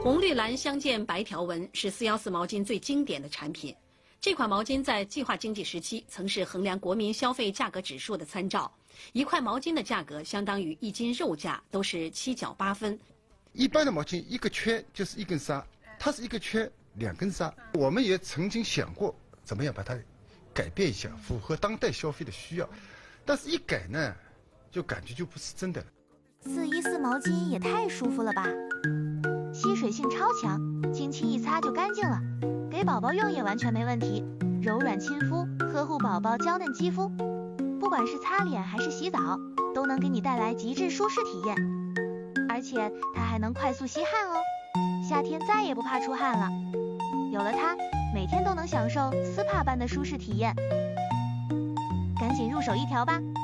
红绿蓝相间白条纹是414毛巾最经典的产品。这款毛巾在计划经济时期曾是衡量国民消费价格指数的参照。一块毛巾的价格相当于1斤肉价，都是7角8分。 一般的毛巾一个圈就是1根纱，它是一个圈2根纱。我们也曾经想过怎么样把它改变一下，符合当代消费的需要，但是一改呢，就感觉就不是真的了。 414毛巾也太舒服了吧！吸水性超强，轻轻一擦就干净了，给宝宝用也完全没问题，柔软亲肤，呵护宝宝娇嫩肌肤。不管是擦脸还是洗澡，都能给你带来极致舒适体验。而且它还能快速吸汗哦，夏天再也不怕出汗了。有了它，每天都能享受 SPA 般的舒适体验。赶紧入手一条吧！